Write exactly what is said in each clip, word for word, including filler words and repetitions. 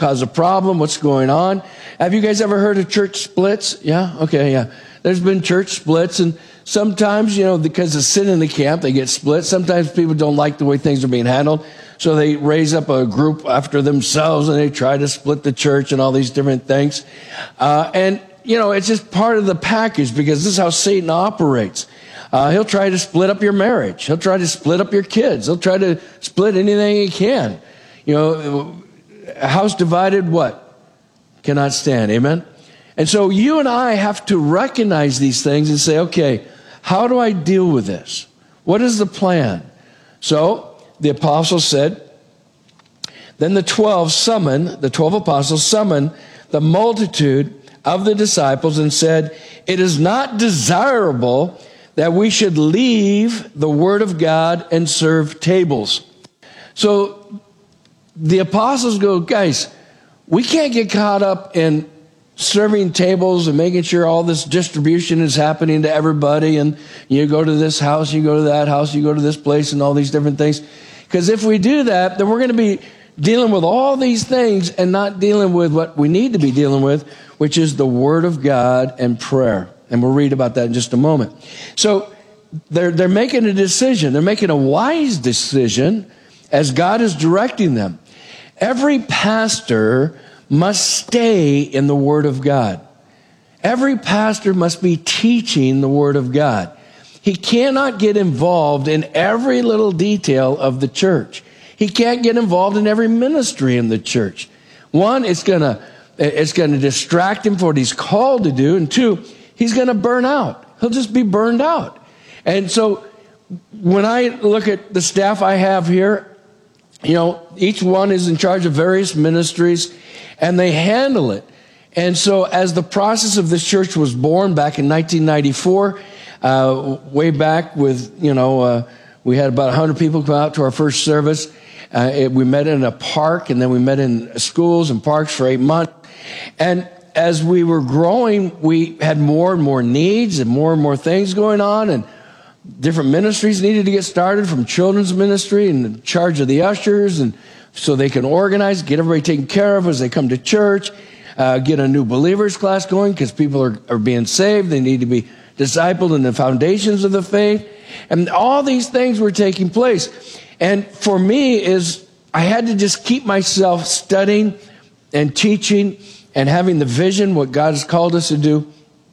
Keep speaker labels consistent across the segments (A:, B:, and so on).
A: cause a problem? What's going on? Have you guys ever heard of church splits? Yeah? Okay, yeah. There's been church splits, and sometimes, you know, because of sin in the camp, they get split. Sometimes people don't like the way things are being handled, so they raise up a group after themselves, and they try to split the church and all these different things. Uh, and, you know, it's just part of the package, because this is how Satan operates. Uh, he'll try to split up your marriage. He'll try to split up your kids. He'll try to split anything he can. You know, a house divided, what? Cannot stand. Amen? And so you and I have to recognize these things and say, okay, how do I deal with this? What is the plan? So the apostles said, then the twelve summoned, the twelve apostles summoned the multitude of the disciples and said, it is not desirable that we should leave the word of God and serve tables. So the apostles go, guys, we can't get caught up in serving tables and making sure all this distribution is happening to everybody. And you go to this house, you go to that house, you go to this place and all these different things. Because if we do that, then we're going to be dealing with all these things and not dealing with what we need to be dealing with, which is the word of God and prayer. And we'll read about that in just a moment. So they're, they're making a decision. They're making a wise decision as God is directing them. Every pastor must stay in the Word of God. Every pastor must be teaching the Word of God. He cannot get involved in every little detail of the church. He can't get involved in every ministry in the church. One, it's going to it's going to distract him from what he's called to do. And two, he's going to burn out. He'll just be burned out. And so when I look at the staff I have here, you know, each one is in charge of various ministries, and they handle it. And so as the process of this church was born back in nineteen ninety-four, uh, way back with, you know, uh, we had about one hundred people come out to our first service. Uh, it, we met in a park, and then we met in schools and parks for eight months. And as we were growing, we had more and more needs and more and more things going on, and different ministries needed to get started, from children's ministry and in charge of the ushers, and so they can organize, get everybody taken care of as they come to church, uh, get a new believers class going because people are, are being saved. They need to be discipled in the foundations of the faith. And all these things were taking place. And for me is I had to just keep myself studying and teaching and having the vision, what God has called us to do,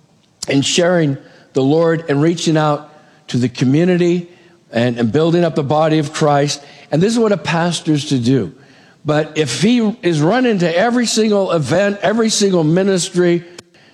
A: and sharing the Lord and reaching out to the community and, and building up the body of Christ. And this is what a pastor's to do. But if he is running to every single event, every single ministry,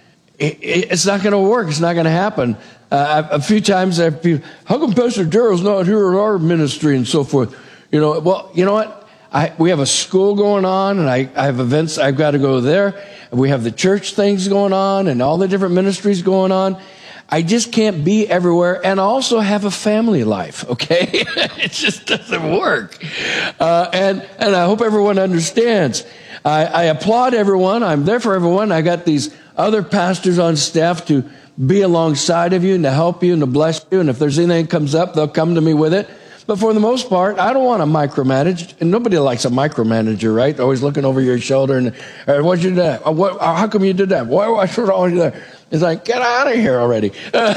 A: it, it's not going to work. It's not going to happen. Uh, a few times I've been, how come Pastor Daryl's not here at our ministry and so forth? You know, well, you know what? I, we have a school going on, and I, I have events. I've got to go there. We have the church things going on and all the different ministries going on. I just can't be everywhere and also have a family life, okay? It just doesn't work. Uh, and, and I hope everyone understands. I, I applaud everyone. I'm there for everyone. I got these other pastors on staff to be alongside of you and to help you and to bless you. And if there's anything that comes up, they'll come to me with it. But for the most part, I don't want to micromanage. And nobody likes a micromanager, right? Always looking over your shoulder and, hey, what'd you do that? What, how come you did that? Why, why should I do that? It's like, get out of here already.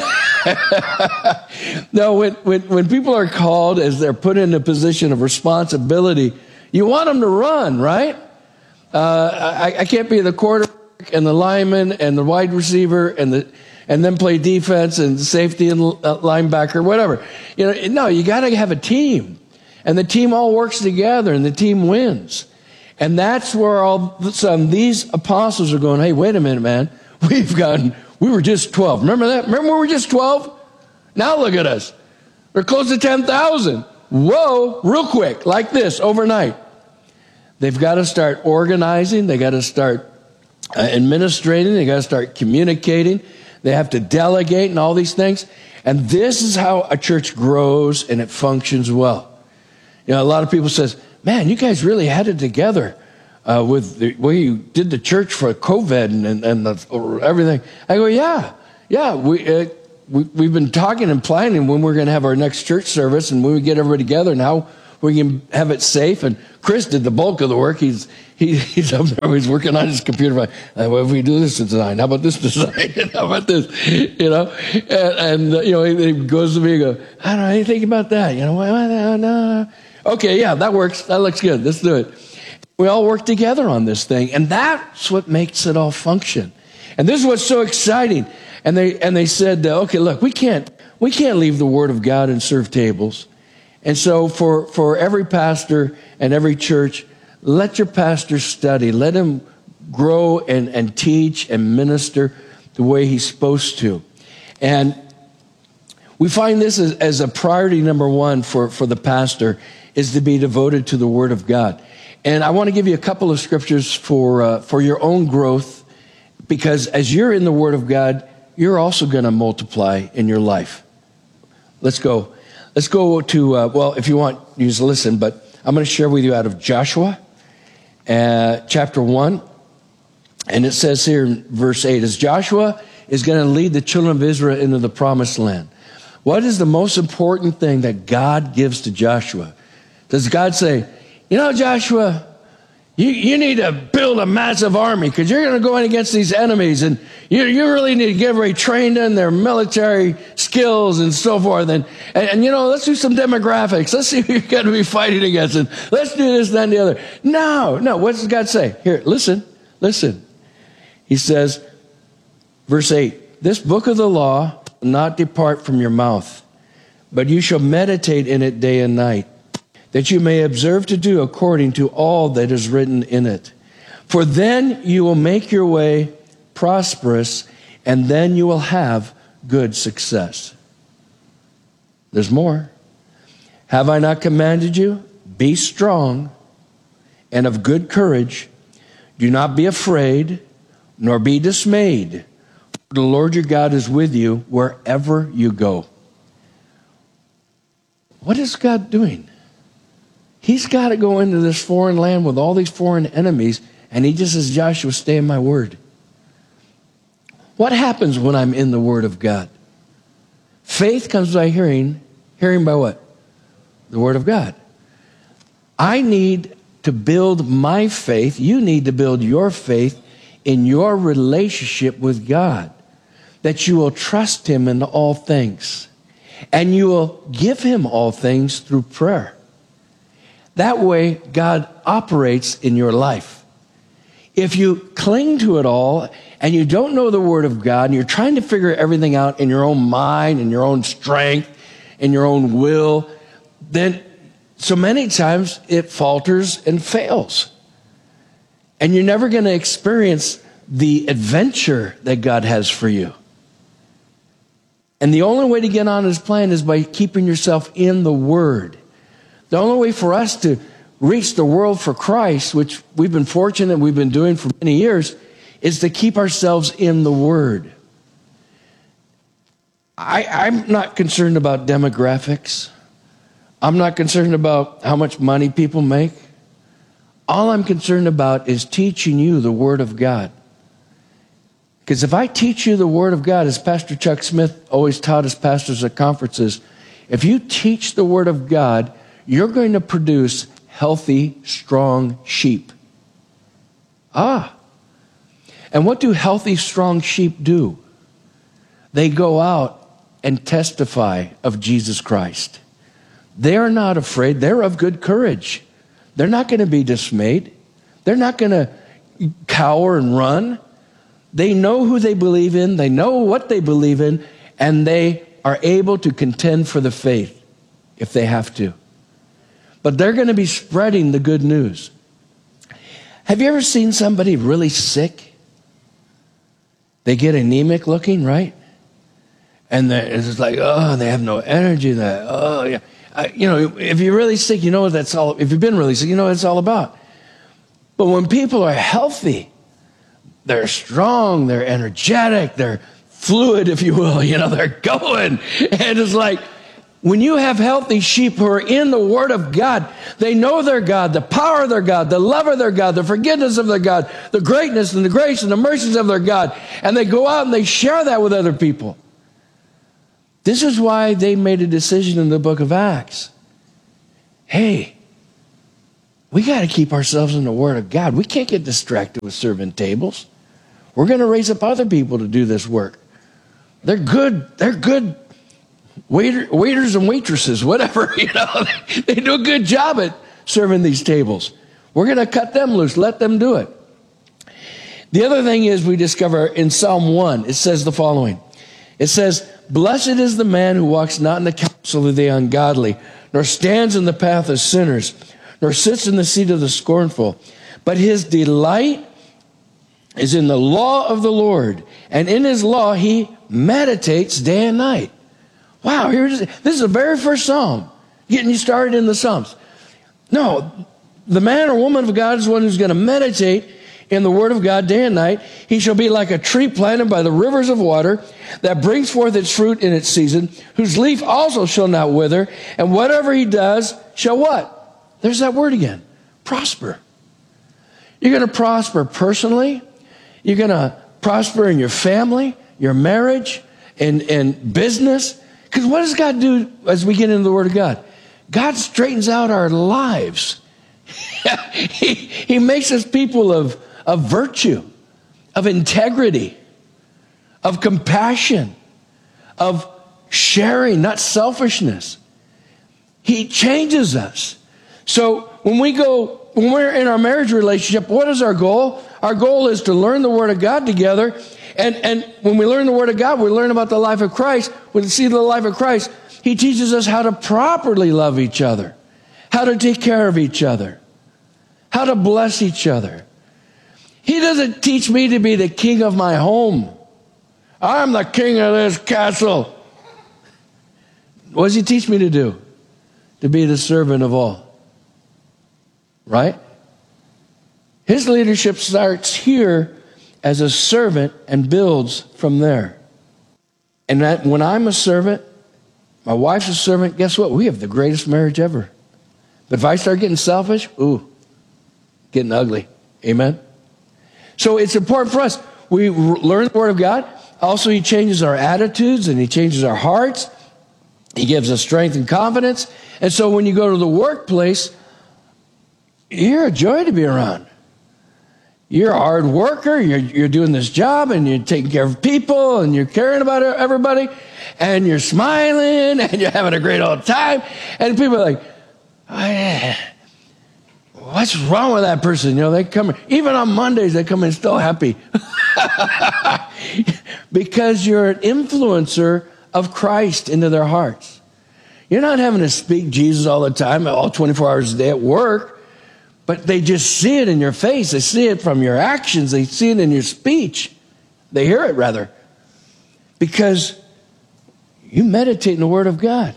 A: No, when, when, when people are called, as they're put in a position of responsibility, you want them to run, right? Uh, I, I can't be the quarterback and the lineman and the wide receiver and the and then play defense and safety and linebacker, whatever. You know, no, you got to have a team, and the team all works together, and the team wins. And that's where all of a sudden these apostles are going, hey, wait a minute, man. We've gotten, we were just twelve. Remember that? Remember we were just twelve? Now look at us. We're close to ten thousand. Whoa, real quick, like this, overnight. They've got to start organizing. They got to start uh, administrating. They got to start communicating. They have to delegate and all these things. And this is how a church grows and it functions well. You know, a lot of people says, man, you guys really had it together. Uh, with the way you did the church for COVID and, and, and the, everything. I go, yeah, yeah. We, uh, we, we've been talking and planning when we're going to have our next church service and when we get everybody together and how we can have it safe. And Chris did the bulk of the work. He's he, he's up there. He's working on his computer. Like, what if we do this design? How about this design? How about this? You know, and, and uh, you know, he, he goes to me and goes, I don't know anything about that. You know, well, no. Okay, yeah, that works. That looks good. Let's do it. We all work together on this thing, and that's what makes it all function. And this is what's so exciting. And they and they said, uh, okay, look, we can't we can't leave the Word of God and serve tables. And so for, for every pastor and every church, let your pastor study. Let him grow and, and teach and minister the way he's supposed to. And we find this as, as a priority number one for, for the pastor is to be devoted to the Word of God. And I want to give you a couple of scriptures for uh, for your own growth, because as you're in the Word of God, you're also going to multiply in your life. Let's go. Let's go to, uh, well, if you want, you just listen, but I'm going to share with you out of Joshua, uh, chapter one. And it says here in verse eight, as Joshua is going to lead the children of Israel into the promised land. What is the most important thing that God gives to Joshua? Does God say, you know, Joshua, you, you need to build a massive army because you're going to go in against these enemies, and you, you really need to get very trained in their military skills and so forth. And, and, and, you know, let's do some demographics. Let's see who you're going to be fighting against. And let's do this, then the other. No, no. What does God say? Here, listen, listen. He says, verse eight, this book of the law will not depart from your mouth, but you shall meditate in it day and night, that you may observe to do according to all that is written in it. For then you will make your way prosperous, and then you will have good success. There's more. Have I not commanded you? Be strong and of good courage. Do not be afraid, nor be dismayed. For the Lord your God is with you wherever you go. What is God doing? He's got to go into this foreign land with all these foreign enemies, and he just says, Joshua, stay in my word. What happens when I'm in the word of God? Faith comes by hearing. Hearing by what? The word of God. I need to build my faith. You need to build your faith in your relationship with God, that you will trust him in all things, and you will give him all things through prayer. That way, God operates in your life. If you cling to it all and you don't know the Word of God and you're trying to figure everything out in your own mind, in your own strength, in your own will, then so many times it falters and fails. And you're never going to experience the adventure that God has for you. And the only way to get on his plan is by keeping yourself in the Word. The only way for us to reach the world for Christ, which we've been fortunate we've been doing for many years, is to keep ourselves in the Word. I, I'm not concerned about demographics. I'm not concerned about how much money people make. All I'm concerned about is teaching you the Word of God. Because if I teach you the Word of God, as Pastor Chuck Smith always taught his pastors at conferences, if you teach the Word of God, you're going to produce healthy, strong sheep. Ah. And what do healthy, strong sheep do? They go out and testify of Jesus Christ. They're not afraid. They're of good courage. They're not going to be dismayed. They're not going to cower and run. They know who they believe in. They know what they believe in. And they are able to contend for the faith if they have to. But they're going to be spreading the good news. Have you ever seen somebody really sick? They get anemic looking, right? And it's like, oh, they have no energy. That, oh, yeah. Uh, you know, if you're really sick, you know what that's all. If you've been really sick, you know what it's all about. But when people are healthy, they're strong, they're energetic, they're fluid, if you will. You know, they're going. And it's like, when you have healthy sheep who are in the Word of God, they know their God, the power of their God, the love of their God, the forgiveness of their God, the greatness and the grace and the mercies of their God. And they go out and they share that with other people. This is why they made a decision in the book of Acts. Hey, we got to keep ourselves in the Word of God. We can't get distracted with serving tables. We're going to raise up other people to do this work. They're good. They're good waiter, waiters and waitresses, whatever. You know, they, they do a good job at serving these tables. We're going to cut them loose. Let them do it. The other thing is we discover in Psalm one, it says the following. It says, "Blessed is the man who walks not in the counsel of the ungodly, nor stands in the path of sinners, nor sits in the seat of the scornful. But his delight is in the law of the Lord, and in his law he meditates day and night." Wow, here it is. This is the very first psalm, getting you started in the Psalms. No, the man or woman of God is one who's going to meditate in the Word of God day and night. He shall be like a tree planted by the rivers of water that brings forth its fruit in its season, whose leaf also shall not wither, and whatever he does shall what? There's that word again. Prosper. You're going to prosper personally. You're going to prosper in your family, your marriage, and, and business. Because what does God do as we get into the Word of God? God straightens out our lives. he, he makes us people of, of virtue, of integrity, of compassion, of sharing, not selfishness. He changes us. So when we go, when we're in our marriage relationship, what is our goal? Our goal is to learn the Word of God together. And, and when we learn the Word of God, we learn about the life of Christ. When we see the life of Christ, He teaches us how to properly love each other, how to take care of each other, how to bless each other. He doesn't teach me to be the king of my home. I'm the king of this castle. What does He teach me to do? To be the servant of all. Right? His leadership starts here as a servant and builds from there. And that when I'm a servant, my wife's a servant, guess what? We have the greatest marriage ever. But if I start getting selfish, ooh, getting ugly. Amen? So it's important for us. We learn the Word of God. Also, He changes our attitudes and He changes our hearts. He gives us strength and confidence. And so when you go to the workplace, you're a joy to be around. You're a hard worker. You're, you're doing this job and you're taking care of people and you're caring about everybody and you're smiling and you're having a great old time. And people are like, oh, what's wrong with that person? You know, they come, even on Mondays, they come in still happy. Because you're an influencer of Christ into their hearts. You're not having to speak Jesus all the time, all twenty-four hours a day at work. But they just see it in your face. They see it from your actions. They see it in your speech. They hear it, rather. Because you meditate in the Word of God.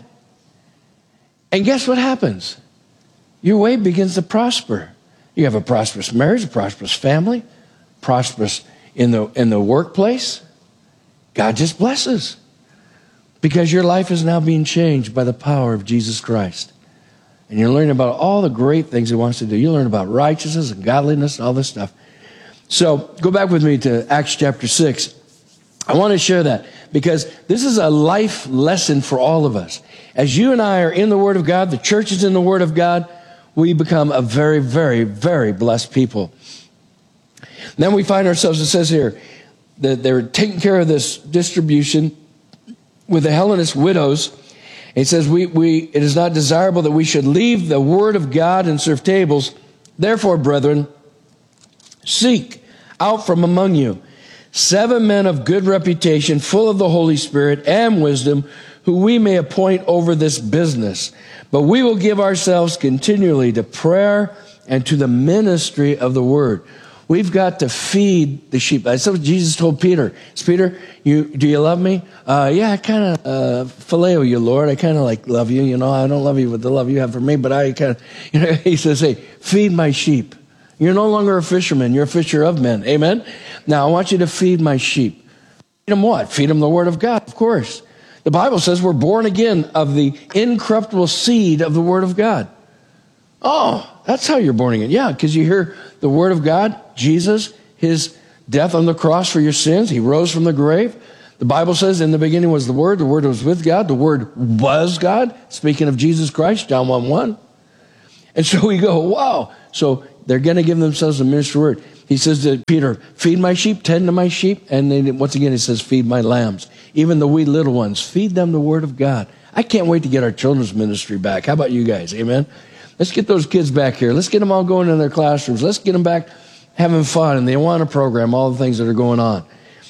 A: And guess what happens? Your way begins to prosper. You have a prosperous marriage, a prosperous family, prosperous in the, in the workplace. God just blesses. Because your life is now being changed by the power of Jesus Christ. And you're learning about all the great things He wants to do. You learn about righteousness and godliness and all this stuff. So go back with me to Acts chapter six. I want to share that because this is a life lesson for all of us. As you and I are in the Word of God, the church is in the Word of God, we become a very, very, very blessed people. Then we find ourselves, it says here, that they're taking care of this distribution with the Hellenist widows. It says, we, we, it is not desirable that we should leave the Word of God and serve tables. Therefore, brethren, seek out from among you seven men of good reputation, full of the Holy Spirit and wisdom, who we may appoint over this business. But we will give ourselves continually to prayer and to the ministry of the Word. We've got to feed the sheep. That's what Jesus told Peter. Peter, you, do you love me? Uh, yeah, I kind of uh, phileo you, Lord. I kind of like love you. You know, I don't love you with the love you have for me, but I kind of, you know, he says, hey, feed my sheep. You're no longer a fisherman. You're a fisher of men. Amen? Now, I want you to feed my sheep. Feed them what? Feed them the Word of God, of course. The Bible says we're born again of the incorruptible seed of the Word of God. Oh, that's how you're born again. Yeah, because you hear the Word of God, Jesus, His death on the cross for your sins. He rose from the grave. The Bible says in the beginning was the Word. The Word was with God. The Word was God. Speaking of Jesus Christ, John one one. And so we go, wow. So they're going to give themselves a ministry word. He says to Peter, feed my sheep, tend to my sheep. And then once again, he says, feed my lambs. Even the wee little ones, feed them the word of God. I can't wait to get our children's ministry back. How about you guys? Amen. Let's get those kids back here. Let's get them all going in their classrooms. Let's get them back having fun. And they want to program all the things that are going on.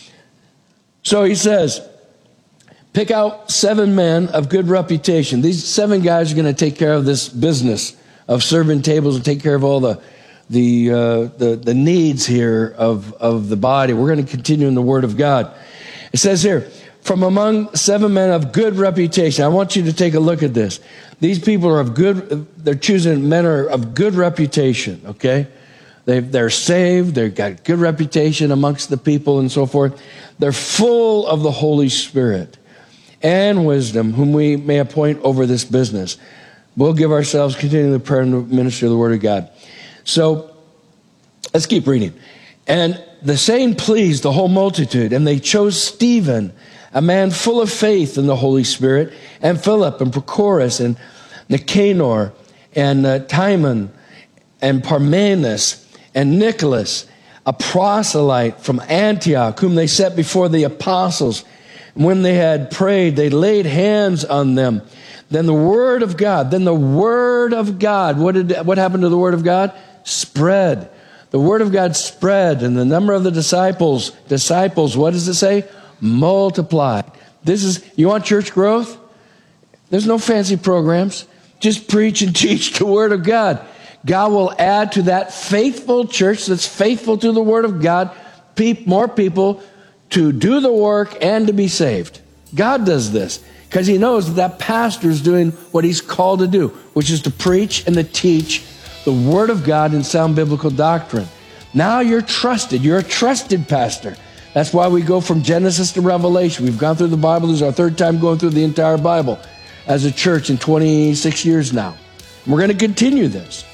A: So he says, pick out seven men of good reputation. These seven guys are going to take care of this business of serving tables and take care of all the the uh, the, the needs here of, of the body. We're going to continue in the Word of God. It says here, from among seven men of good reputation. I want you to take a look at this. These people are of good, they're choosing men are of good reputation, okay? They, they're saved, they've got good reputation amongst the people and so forth. They're full of the Holy Spirit and wisdom, whom we may appoint over this business. We'll give ourselves, continue the prayer and the ministry of the Word of God. So, let's keep reading. And the saying pleased the whole multitude, and they chose Stephen, a man full of faith in the Holy Spirit, and Philip, and Prochorus, and Nicanor, and uh, Timon, and Parmenas, and Nicholas, a proselyte from Antioch, whom they set before the apostles. And when they had prayed, they laid hands on them. Then the word of God, then the word of God, what did what happened to the word of God? Spread. The word of God spread, and the number of the disciples, disciples, what does it say? Multiply. This is, you want church growth? There's no fancy programs. Just preach and teach the word of God. God will add to that faithful church that's faithful to the word of God, more people to do the work and to be saved. God does this because he knows that that pastor is doing what he's called to do, which is to preach and to teach the word of God and sound biblical doctrine. Now you're trusted. You're a trusted pastor. That's why we go from Genesis to Revelation. We've gone through the Bible. This is our third time going through the entire Bible as a church in twenty-six years now. And we're going to continue this.